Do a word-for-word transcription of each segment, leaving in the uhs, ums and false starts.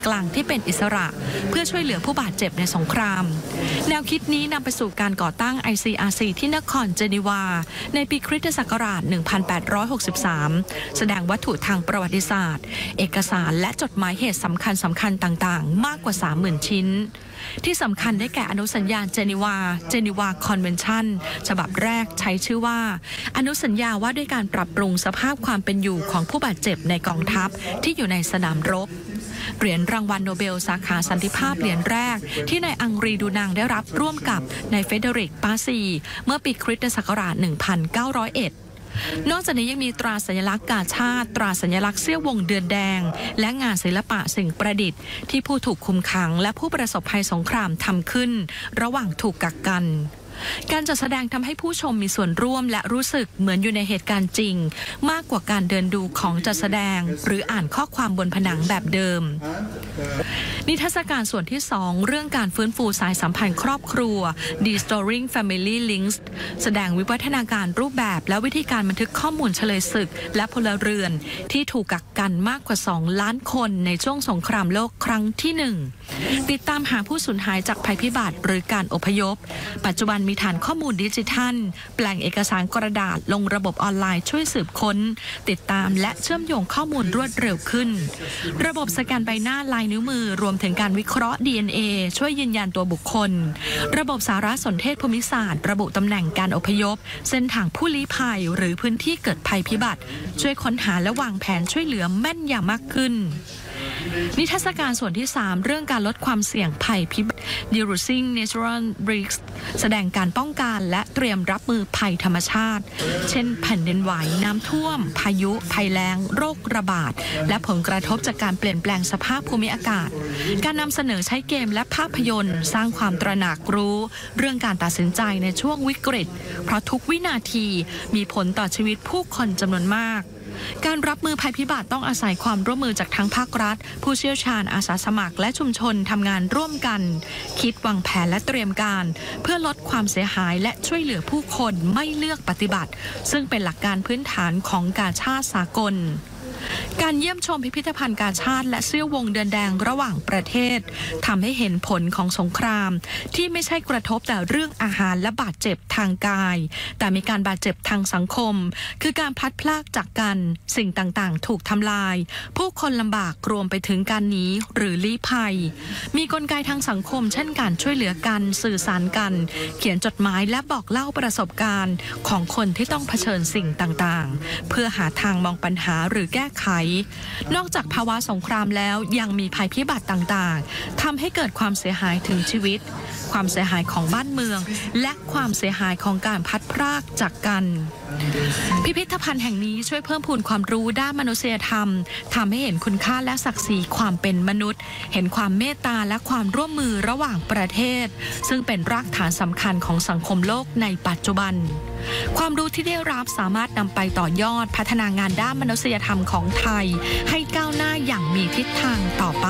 กลางที่เป็นอิสระเพื่อช่วยเหลือผู้บาดเจ็บในสงครามแนวคิดนี้นำไปสู่การก่อตั้ง ไอ ซี อาร์ ซี ที่นครเจนีวาในปีคริสตศักราช หนึ่งพันแปดร้อยหกสิบสาม แสดงวัตถุทางประวัติศาสตร์เอกสารและจดหมายเหตุสำคัญสำคัญต่างๆมากกว่า สามหมื่น ชิ้นที่สำคัญได้แก่อนุสัญญาเจนีวาเจนีวาคอนเวนชั่นฉบับแรกใช้ชื่อว่าอนุสัญญาว่าด้วยการปรับปรุงสภาพความเป็นอยู่ของผู้บาดเจ็บในกองทัพที่อยู่ในสนามรบเหรียญรางวัลโนเบลสาขาสันติภาพเหรียญแรกที่นายอังรีดูนางได้รับร่วมกับนายเฟเดริกปาซีเมื่อปีคริสตศักราช หนึ่งพันเก้าร้อยเอ็ดนอกจากนี้ยังมีตราสัญลักษณ์กาชาดตราสัญลักษณ์เสี้ยววงเดือนแดงและงานศิลปะสิ่งประดิษฐ์ที่ผู้ถูกคุมขังและผู้ประสบภัยสงครามทำขึ้นระหว่างถูกกักกันการจัดแสดงทำให้ผู้ชมมีส่วนร่วมและรู้สึกเหมือนอยู่ในเหตุการณ์จริงมากกว่าการเดินดูของจัดแสดงหรืออ่านข้อความบนผนังแบบเดิมนิทรรศการส่วนที่สองเรื่องการฟื้นฟูสายสัมพันธ์ครอบครัว Restoring Family Links แสดงวิวัฒนาการรูปแบบและวิธีการบันทึกข้อมูลเฉลยศึกและพลเรือนที่ถูกกักกันมากกว่าสองล้านคนในช่วงสงครามโลกครั้งที่หนึ่งติดตามหาผู้สูญหายจากภัยพิบัติหรือการอพยพปัจจุบันมีฐานข้อมูลดิจิทัลแปลงเอกสารกระดาษลงระบบออนไลน์ช่วยสืบค้นติดตามและเชื่อมโยงข้อมูลรวดเร็วขึ้นระบบสแกนใบหน้าลายนิ้วมือรวมถึงการวิเคราะห์ ดี เอ็น เอ ช่วยยืนยันตัวบุคคลระบบสารสนเทศภูมิศาสตร์ระบุตำแหน่งการอพยพเส้นทางผู้ลี้ภัยหรือพื้นที่เกิดภัยพิบัติช่วยค้นหาและวางแผนช่วยเหลือแม่นยำมากขึ้นนิทรรศการส่วนที่สามเรื่องการลดความเสี่ยงภัยพิบัติ Reducing Natural Risks แสดงการป้องกันและเตรียมรับมือภัยธรรมชาติเช่นแผ่นดินไหวน้ำท่วมพายุภัยแล้งโรคระบาดและผลกระทบจากการเปลี่ยนแปลงสภาพภูมิอากาศการนำเสนอใช้เกมและภาพยนตร์สร้างความตระหนักรู้เรื่องการตัดสินใจในช่วงวิกฤตเพราะทุกวินาทีมีผลต่อชีวิตผู้คนจำนวนมากการรับมือภัยพิบัติต้องอาศัยความร่วมมือจากทั้งภาครัฐผู้เชี่ยวชาญอาสาสมัครและชุมชนทำงานร่วมกันคิดวางแผนและเตรียมการเพื่อลดความเสียหายและช่วยเหลือผู้คนไม่เลือกปฏิบัติซึ่งเป็นหลักการพื้นฐานของกาชาดสากลการเยี่ยมชมพิพิธภัณฑ์กาชาดและเสี้ยววงเดือนแดงระหว่างประเทศทำให้เห็นผลของสงครามที่ไม่ใช่กระทบแต่เรื่องอาหารและบาดเจ็บทางกายแต่มีการบาดเจ็บทางสังคมคือการพลัดพรากจากกันสิ่งต่างๆถูกทำลายผู้คนลำบากรวมไปถึงการหนีหรือลี้ภัยมีกลไกทางสังคมเช่นการช่วยเหลือกันสื่อสารกันเขียนจดหมายและบอกเล่าประสบการณ์ของคนที่ต้องเผชิญสิ่งต่างๆเพื่อหาทางมองปัญหาหรือแก้ไขนอกจากภาวะสงครามแล้วยังมีภัยพิบัติต่างๆทำให้เกิดความเสียหายถึงชีวิตความเสียหายของบ้านเมืองและความเสียหายของการพัดพรากจากกันพิพิธภัณฑ์แห่งนี้ช่วยเพิ่มพูนความรู้ด้านมนุษยธรรมทำให้เห็นคุณค่าและศักดิ์ศรีความเป็นมนุษย์เห็นความเมตตาและความร่วมมือระหว่างประเทศซึ่งเป็นรากฐานสำคัญของสังคมโลกในปัจจุบันความรู้ที่ได้รับสามารถนำไปต่อยอดพัฒนางานด้านมนุษยธรรมของไทยให้ก้าวหน้าอย่างมีทิศทางต่อไป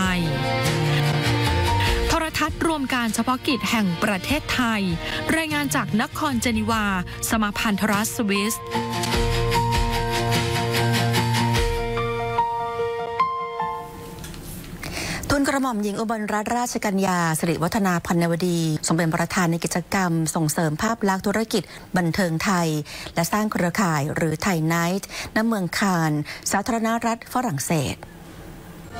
โทรทัศน์รวมการเฉพาะกิจแห่งประเทศไทยรายงานจากนครเจนีวาสมาพันธรัฐสวิสทูลกระหม่อมหญิงอุบลรัตนราชกัญญาสิริวัฒนาพันนวดีทรงเป็นประธานในกิจกรรมส่งเสริมภาพลักษณ์ธุรกิจบันเทิงไทยและสร้างเครือข่ายหรือไทยไนท์ณเมืองคานสาธารณรัฐฝรั่งเศส